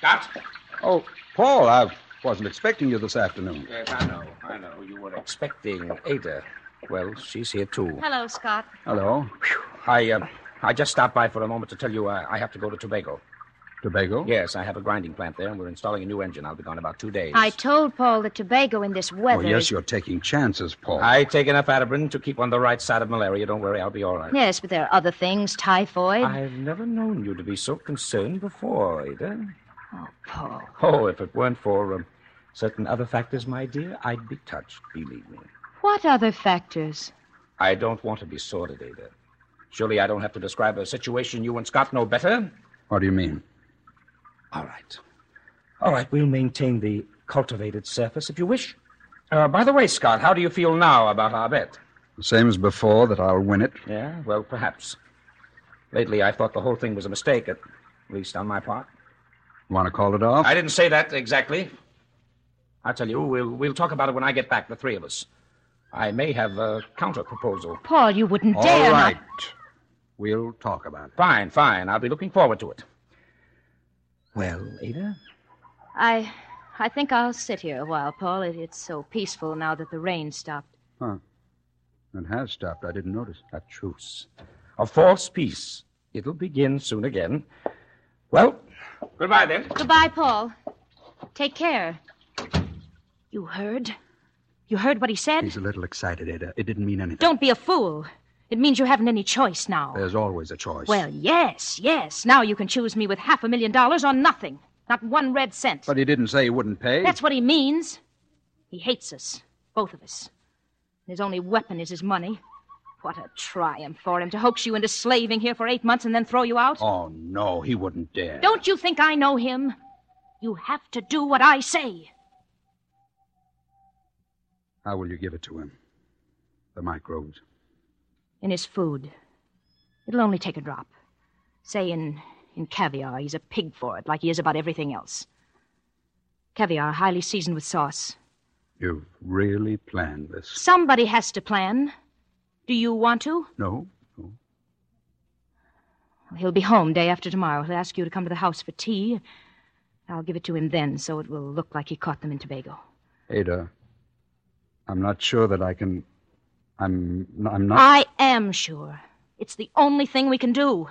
Scott? Oh, Paul, I wasn't expecting you this afternoon. Yes, I know. You were expecting Ada. Well, she's here, too. Hello, Scott. Hello. I just stopped by for a moment to tell you I have to go to Tobago. Tobago? Yes, I have a grinding plant there, and we're installing a new engine. I'll be gone about 2 days. I told Paul that Tobago in this weather... Oh, yes, you're taking chances, Paul. I take enough Atabrin to keep on the right side of malaria. Don't worry, I'll be all right. Yes, but there are other things, typhoid. I've never known you to be so concerned before, Ada. Oh, Paul. Oh, if it weren't for certain other factors, my dear, I'd be touched, believe me. What other factors? I don't want to be sordid, Ada. Surely I don't have to describe a situation you and Scott know better. What do you mean? All right, we'll maintain the cultivated surface if you wish. By the way, Scott, how do you feel now about our bet? The same as before, that I'll win it. Yeah, well, perhaps. Lately, I thought the whole thing was a mistake, at least on my part. Want to call it off? I didn't say that exactly. I'll tell you, we'll talk about it when I get back, the three of us. I may have a counter-proposal. Paul, you wouldn't dare... All right. We'll talk about it. Fine. I'll be looking forward to it. Well, Ada? I think I'll sit here a while, Paul. It's so peaceful now that the rain stopped. Huh. It has stopped. I didn't notice. A truce. A false peace. It'll begin soon again. Well, goodbye, then. Goodbye, Paul. Take care. You heard? You heard what he said? He's a little excited, Ada. It didn't mean anything. Don't be a fool. It means you haven't any choice now. There's always a choice. Well, yes. Now you can choose me with $500,000 or nothing. Not 1 red cent. But he didn't say he wouldn't pay. That's what he means. He hates us. Both of us. His only weapon is his money. What a triumph for him to hoax you into slaving here for 8 months and then throw you out. Oh, no, he wouldn't dare. Don't you think I know him? You have to do what I say. How will you give it to him? The microbes. In his food. It'll only take a drop. Say in caviar. He's a pig for it, like he is about everything else. Caviar, highly seasoned with sauce. You've really planned this. Somebody has to plan. Do you want to? No. He'll be home day after tomorrow. He'll ask you to come to the house for tea. I'll give it to him then, so it will look like he caught them in Tobago. Ada, I'm not sure that I can... I'm not... I am sure. It's the only thing we can do.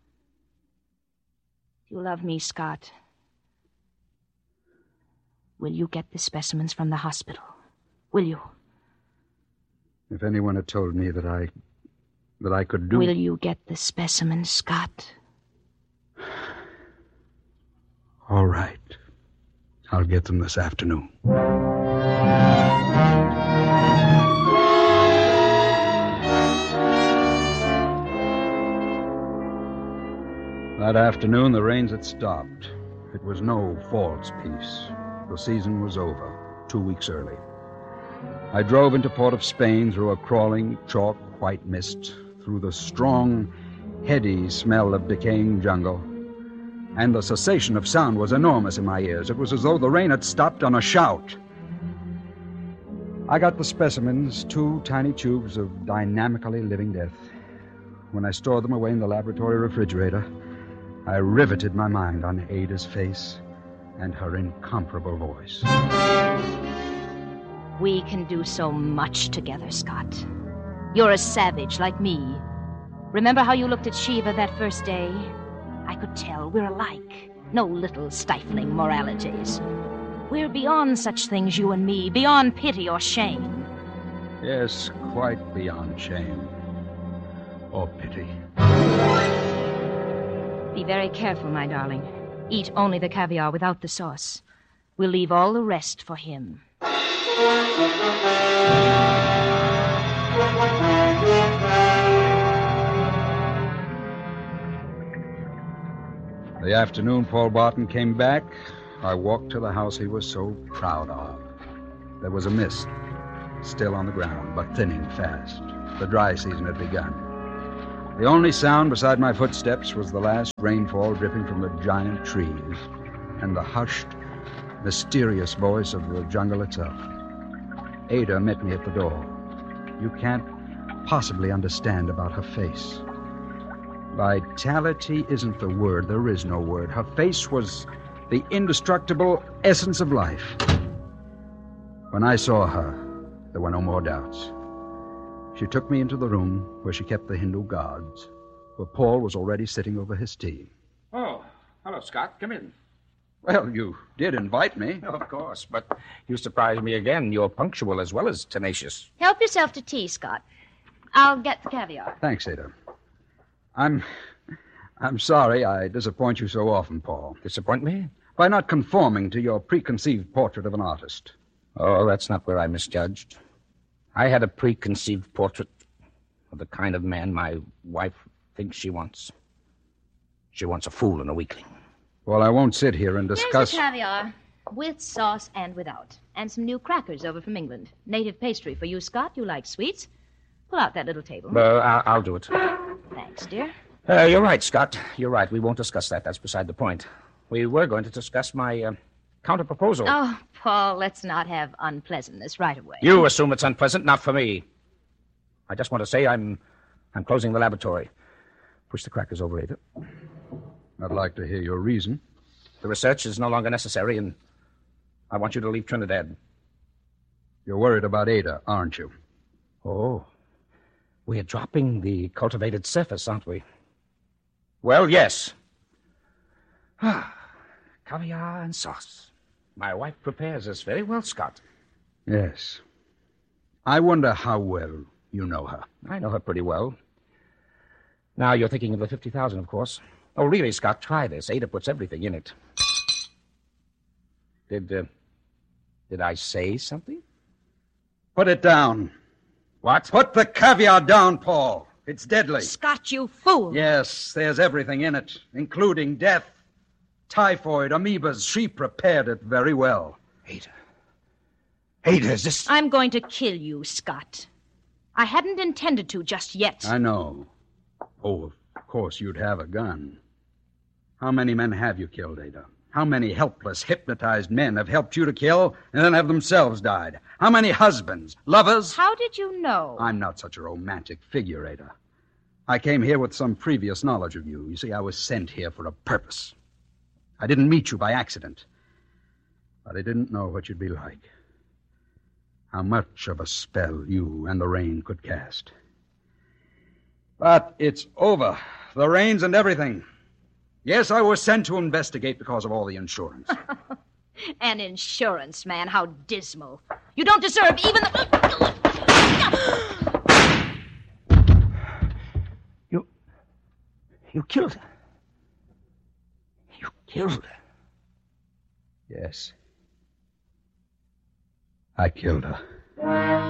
You love me, Scott. Will you get the specimens from the hospital? Will you? If anyone had told me that I could do... Will you get the specimens, Scott? All right. I'll get them this afternoon. That afternoon, the rains had stopped. It was no false peace. The season was over, 2 weeks early. I drove into Port of Spain through a crawling, chalk-white mist, through the strong, heady smell of decaying jungle. And the cessation of sound was enormous in my ears. It was as though the rain had stopped on a shout. I got the specimens, 2 tiny tubes of dynamically living death. When I stored them away in the laboratory refrigerator, I riveted my mind on Ada's face and her incomparable voice. We can do so much together, Scott. You're a savage like me. Remember how you looked at Shiva that first day? I could tell we're alike. No little stifling moralities. We're beyond such things, you and me, beyond pity or shame. Yes, quite beyond shame. Or pity. Be very careful, my darling. Eat only the caviar without the sauce. We'll leave all the rest for him. The afternoon Paul Barton came back, I walked to the house he was so proud of. There was a mist, still on the ground, but thinning fast. The dry season had begun. The only sound beside my footsteps was the last rainfall dripping from the giant trees and the hushed, mysterious voice of the jungle itself. Ada met me at the door. You can't possibly understand about her face. Vitality isn't the word. There is no word. Her face was the indestructible essence of life. When I saw her, there were no more doubts. She took me into the room where she kept the Hindu gods, where Paul was already sitting over his tea. Oh, hello, Scott. Come in. Well, you did invite me. Of course, but you surprised me again. You're punctual as well as tenacious. Help yourself to tea, Scott. I'll get the caviar. Thanks, Ada. I'm sorry I disappoint you so often, Paul. Disappoint me? By not conforming to your preconceived portrait of an artist. Oh, that's not where I misjudged. I had a preconceived portrait of the kind of man my wife thinks she wants. She wants a fool and a weakling. Well, I won't sit here and discuss... Here's the caviar, with sauce and without. And some new crackers over from England. Native pastry for you, Scott. You like sweets. Pull out that little table. I'll do it. Thanks, dear. You're right, Scott. You're right. We won't discuss that. That's beside the point. We were going to discuss my counter-proposal. Oh, Paul, let's not have unpleasantness right away. You assume it's unpleasant, not for me. I just want to say I'm closing the laboratory. Push the crackers over, Ada. I'd like to hear your reason. The research is no longer necessary, and I want you to leave Trinidad. You're worried about Ada, aren't you? Oh. We're dropping the cultivated surface, aren't we? Well, yes. Caviar and sauce. My wife prepares this very well, Scott. Yes. I wonder how well you know her. I know her pretty well. Now, you're thinking of the 50,000, of course. Oh, really, Scott, try this. Ada puts everything in it. Did I say something? Put it down. What? Put the caviar down, Paul. It's deadly. Scott, you fool. Yes, there's everything in it, including death, typhoid, amoebas. She prepared it very well. Ada. Ada, is this... I'm going to kill you, Scott. I hadn't intended to just yet. I know. Oh, of course you'd have a gun. How many men have you killed, Ada? How many helpless, hypnotized men have helped you to kill and then have themselves died? How many husbands, lovers? How did you know? I'm not such a romantic figure, Ada. I came here with some previous knowledge of you. You see, I was sent here for a purpose. I didn't meet you by accident. But I didn't know what you'd be like. How much of a spell you and the rain could cast. But it's over. The rains and everything. Yes, I was sent to investigate because of all the insurance. An insurance man, how dismal. You don't deserve even the... You killed her. You killed her. Yes. I killed her.